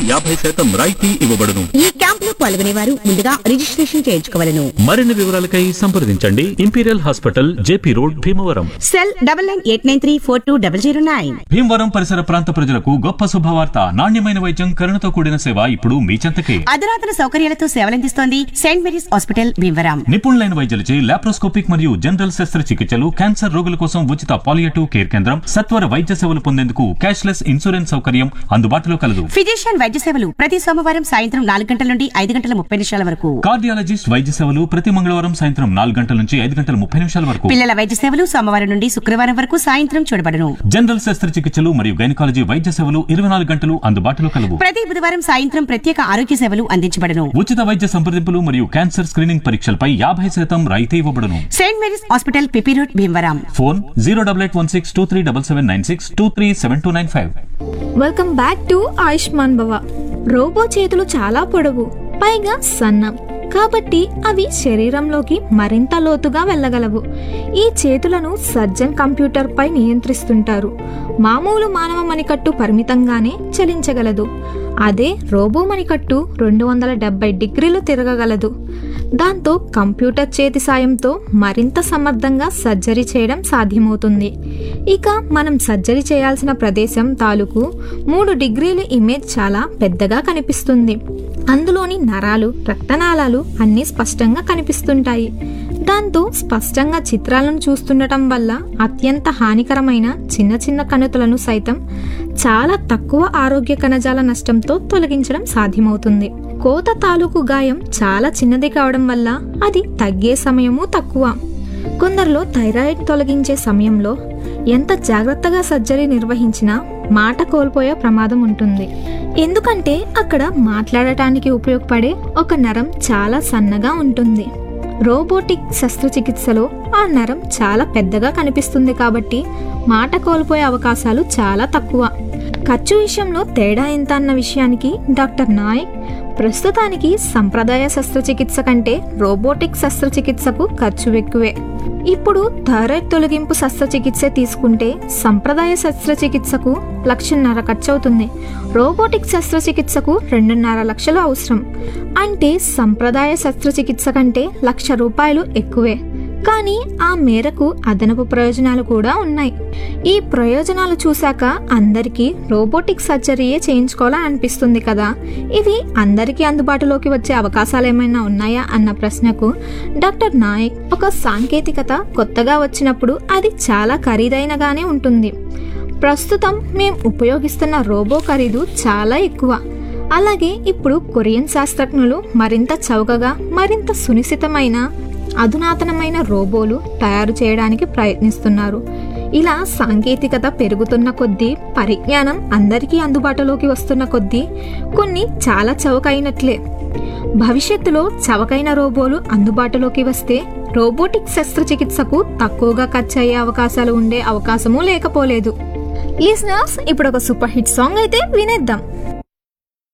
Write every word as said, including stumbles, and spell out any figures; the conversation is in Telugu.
యాభై శాతం రాయితీ ఇవ్వబడును. ఈ క్యాంప్ లో పాల్గొనేవారు ముందుగా రిజిస్ట్రేషన్ చేయించుకోవాలను. మరిన్ని వివరాలకై సంప్రదించండి imperial hospital, JP road, Bhimavaram. Cell double nine eight nine three four two double zero nine. Bhimavaram పరిసర ప్రాంత ప్రజలకు గొప్ప శుభవార్త. నాణ్యమైన వైద్యం, కరుణతో కూడిన సేవ ఇప్పుడు మీ చెంతకే. అధునాతన సౌకర్యాలతో సేవలందిస్తోంది సెయింట్ మేరీస్ హాస్పిటల్ భీమవరం. నిపుణులైన వైద్యులచే లాప్రోస్కోపిక్ మరియు జనరల్ శస్త్రచికిత్సలు, క్యాన్సర్ రోగుల కోసం ఉచిత పాలియేటివ్ కేర్ కేంద్రం, సత్వర వైద్య సేవలు పొందేందుకు క్యాష్లెస్ ఇన్సూరెన్స్ సౌకర్యం అందుబాటులో కలదు. ఫిజిషియన్ వైద్య సేవలు ప్రతి సోమవారం సాయంత్రం నాలుగు గంటల నుండి ఐదు గంటల ముప్పై నిమిషాల వరకు. కార్డియాలజిస్ట్ వైద్య సేవలు ప్రతి మంగళవారం సాయంత్రం నాలుగు గంటల నుంచి ఐదు గంటల ముప్పై నిమిషాల వరకు. పిల్లల వైద్య సేవలు సోమవారం నుండి శుక్రవారం వరకు సాయంత్రం చూడబడును. జనరల్ శస్త్రచికిత్సలు మరియు గైనకాలజీ వైద్య సేవలు ఇరవై నాలుగు గంటలు అందుబాటులో కలవు. ప్రతి బుధవారం సాయంత్రం ప్రత్యేక ఆరోగ్య సేవలు అందించబడును. ఉచిత వైద్య సంప్రదింపులు మరియు క్యాన్సర్ స్క్రీనింగ్ పరీక్షలపై యాభై శాతం రాయితీ ఇవ్వబడును. Saint Mary's hospital PP road Bhimavaram. Phone zero double eight one six two three double seven nine six two three seven two nine five. Welcome back to Ayushman భవ. రోబో చేతులు చాలా పొడవు, పైగా సన్నం కాబట్టి అవి శరీరంలోకి మరింత లోతుగా వెళ్ళగలవు. ఈ చేతులను సర్జన్ కంప్యూటర్ పై నియంత్రిస్తుంటారు. మామూలు మానవ మణికట్టు పరిమితంగానే చలించగలదు. అదే రోబో మణికట్టు రెండు వందల డెబ్బై డిగ్రీలు తిరగగలదు. దాంతో కంప్యూటర్ చేతి సాయంతో మరింత సమర్థంగా సర్జరీ చేయడం సాధ్యమవుతుంది. ఇక మనం సర్జరీ చేయాల్సిన ప్రదేశం తాలూకు మూడు డిగ్రీల ఇమేజ్ చాలా పెద్దగా కనిపిస్తుంది. అందులోని నరాలు, రక్తనాళాలు అన్నీ స్పష్టంగా కనిపిస్తుంటాయి. దాంతో స్పష్టంగా చిత్రాలను చూస్తుండటం వల్ల అత్యంత హానికరమైన చిన్న చిన్న కణుతులను సైతం చాలా తక్కువ ఆరోగ్య కణజాల నష్టంతో తొలగించడం సాధ్యమవుతుంది. కోత తాలూకు గాయం చాలా చిన్నది కావడం వల్ల అది తగ్గే సమయము తక్కువ. కొందరిలో థైరాయిడ్ తొలగించే సమయంలో ఎంత జాగ్రత్తగా సర్జరీ నిర్వహించినా మాట కోల్పోయే ప్రమాదం ఉంటుంది. ఎందుకంటే అక్కడ మాట్లాడటానికి ఉపయోగపడే ఒక నరం చాలా సన్నగా ఉంటుంది. రోబోటిక్ శస్త్రచికిత్సలో ఆ నరం చాలా పెద్దగా కనిపిస్తుంది కాబట్టి మాట కోల్పోయే అవకాశాలు చాలా తక్కువ. ఖర్చు విషయంలో తేడా ఎంత అన్న విషయానికి డాక్టర్ నాయక్ ప్రస్తుతానికి సంప్రదాయ శస్త్రచికిత్స కంటే రోబోటిక్ శస్త్రచికిత్సకు ఖర్చు ఎక్కువే. ఇప్పుడు థైరాయిడ్ తొలగింపు శస్త్రచికిత్స తీసుకుంటే సంప్రదాయ శస్త్రచికిత్సకు లక్షన్నర ఖర్చు అవుతుంది. రోబోటిక్ శస్త్రచికిత్సకు రెండున్నర లక్షలు అవసరం. అంటే సంప్రదాయ శస్త్రచికిత్స కంటే లక్ష రూపాయలు ఎక్కువే. కానీ ఆ మేరకు అదనపు ప్రయోజనాలు కూడా ఉన్నాయి. ఈ ప్రయోజనాలు చూశాక అందరికీ రోబోటిక్ సర్జరీయే చేయించుకోవాలని అనిపిస్తుంది కదా. ఇవి అందరికీ అందుబాటులోకి వచ్చే అవకాశాలు ఏమైనా ఉన్నాయా అన్న ప్రశ్నకు డాక్టర్ నాయక్ ఒక సాంకేతికత కొత్తగా వచ్చినప్పుడు అది చాలా ఖరీదైనగానే ఉంటుంది. ప్రస్తుతం మేము ఉపయోగిస్తున్న రోబో ఖరీదు చాలా ఎక్కువ. అలాగే ఇప్పుడు కొరియన్ శాస్త్రజ్ఞులు మరింత చౌకగా మరింత సునిశ్చితమైన అధునాతనమైన రోబోలు తయారు చేయడానికి ప్రయత్నిస్తున్నారు. ఇలా సాంకేతికత పెరుగుతున్న కొద్దీ, పరిజ్ఞానం అందరికీ అందుబాటులోకి వస్తున్న కొద్దీ కొన్ని చాలా చౌకైనట్లే. భవిష్యత్తులో చవకైన రోబోలు అందుబాటులోకి వస్తే రోబోటిక్ శస్త్రచికిత్సకు తక్కువగా ఖర్చు అయ్యే అవకాశాలు ఉండే అవకాశమూ లేకపోలేదు. లిజనర్స్, ఇప్పుడు ఒక సూపర్ హిట్ సాంగ్ అయితే వినేద్దాం.